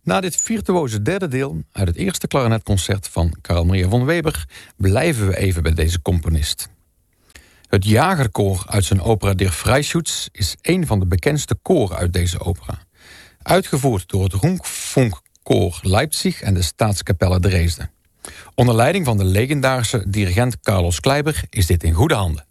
Na dit virtuoze derde deel uit het eerste klarinetconcert van Carl Maria von Weber blijven we even bij deze componist. Het Jagerkoor uit zijn opera Der Freischütz is een van de bekendste koren uit deze opera. Uitgevoerd door het Rundfunkchor Leipzig en de Staatskapelle Dresden. Onder leiding van de legendarische dirigent Carlos Kleiber is dit in goede handen.